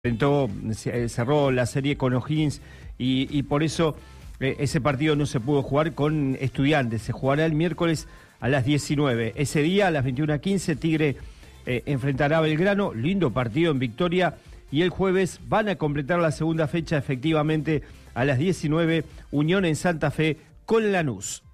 Cerró la serie con O'Higgins y por eso ese partido no se pudo jugar con Estudiantes. Se jugará el miércoles a las 19. Ese día, a las 21:15, Tigre enfrentará a Belgrano. Lindo partido en Victoria. Y el jueves van a completar la segunda fecha, efectivamente, a las 19, Unión en Santa Fe con Lanús.